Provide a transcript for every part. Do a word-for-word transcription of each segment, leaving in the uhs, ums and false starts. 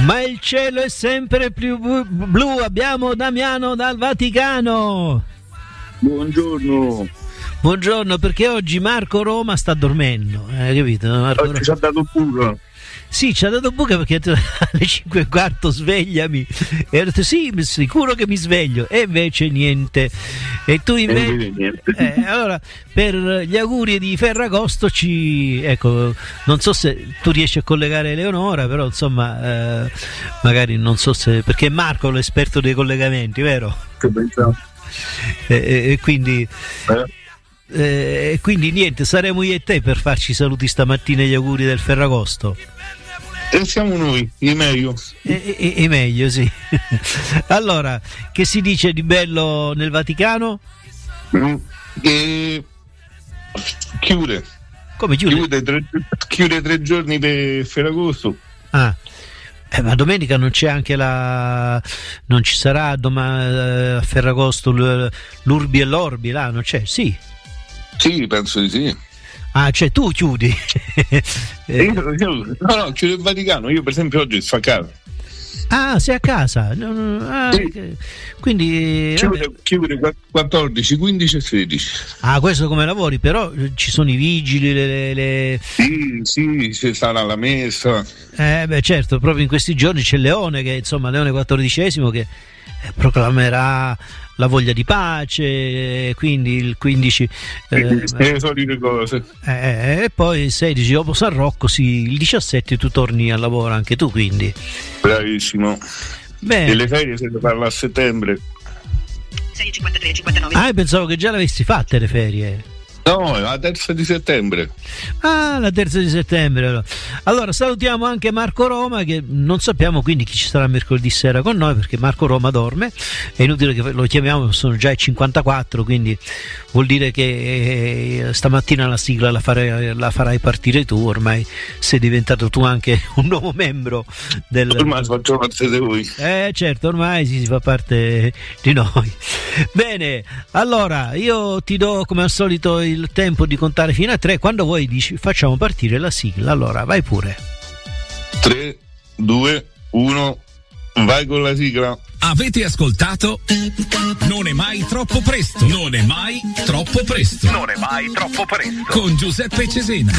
Ma il cielo è sempre più blu. Abbiamo Damiano dal Vaticano. Buongiorno. Buongiorno, perché oggi Marco Roma sta dormendo, hai capito? Marco oggi Roma ci ha dato buca. Sì, ci ha dato buca perché alle cinque e quarto svegliami e ho detto sì, sicuro che mi sveglio, e invece niente. E tu invece eh, allora per gli auguri di Ferragosto ci ecco, non so se tu riesci a collegare Eleonora, però insomma eh, magari non so se, perché Marco è l'esperto dei collegamenti, vero? Che pensavo. E, e, e quindi eh. E eh, quindi niente, saremo io e te per farci saluti stamattina e gli auguri del Ferragosto. E siamo noi, i meglio. E, e, e meglio, sì. Allora, che si dice di bello nel Vaticano? Mm, che chiude. Come chiude? Chiude tre, chiude tre giorni per Ferragosto. Ah. Eh, ma domenica non c'è anche la. Non ci sarà domani a Ferragosto l'Urbi e l'Orbi, là, non c'è? Sì. Sì, penso di sì. Ah, cioè tu chiudi? eh. io, io, no, no, chiudo il Vaticano. Io per esempio oggi sto a casa. Ah, sei a casa? No, no, ah, sì. Quindi chiude, chiude quattordici, quindici e sedici. Ah, questo come lavori? Però ci sono i vigili, le, le... Sì, sì, ci sarà la messa. Eh beh, certo, proprio in questi giorni c'è Leone, che insomma Leone quattordicesimo, che proclamerà la voglia di pace, quindi il quindici eh, le solite cose. Eh, e poi il sedici dopo San Rocco, sì, il diciassette tu torni al lavoro anche tu, quindi bravissimo. Bene. E le ferie se ne parla a settembre. sei e cinquantatré, cinquantanove. Ah, pensavo che già le avessi fatte le ferie. No, la terza di settembre. Ah, la terza di settembre. Allora salutiamo anche Marco Roma, che non sappiamo quindi chi ci sarà mercoledì sera con noi, perché Marco Roma dorme. È inutile che lo chiamiamo, sono già i cinquantaquattro, quindi vuol dire che stamattina la sigla la farai, la farai partire tu. Ormai sei diventato tu anche un nuovo membro del... Ormai faccio parte di voi. Eh certo, ormai si, si fa parte di noi. Bene, allora io ti do come al solito il il tempo di contare fino a tre. Quando vuoi dici facciamo partire la sigla, allora vai pure. Tre, due, uno, vai con la sigla. Avete ascoltato? Non è mai troppo presto. Non è mai troppo presto. Non è mai troppo presto. Con Giuseppe Cesena.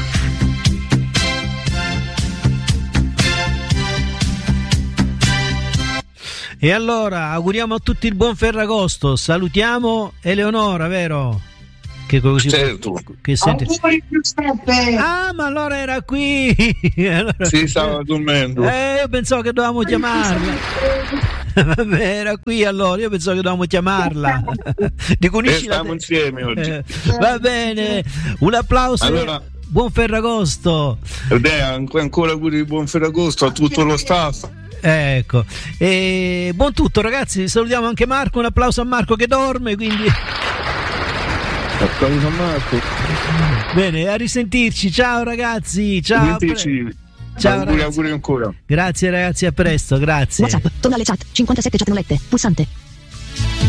E allora auguriamo a tutti il buon Ferragosto. Salutiamo Eleonora, vero? Che così certo. Che sente... Ah, ma allora era qui. Allora... Si stava dormendo. Eh, io pensavo che dovevamo chiamarla. Vabbè, era qui allora. Io pensavo che dovevamo chiamarla. Dico, unisci la... Stiamo insieme oggi. Eh, va bene. Un applauso. Allora... Buon Ferragosto. Beh, ancora auguri di buon Ferragosto a tutto lo staff. Ecco. E buon tutto, ragazzi. Salutiamo anche Marco. Un applauso a Marco che dorme. Quindi. Applauso a Marco. Bene, a risentirci. Ciao ragazzi. Ciao. Risentirci. Ciao, auguri, auguri ancora. Grazie ragazzi, a presto, grazie. WhatsApp, torna alle chat, cinquantasette chat non lette, pulsante.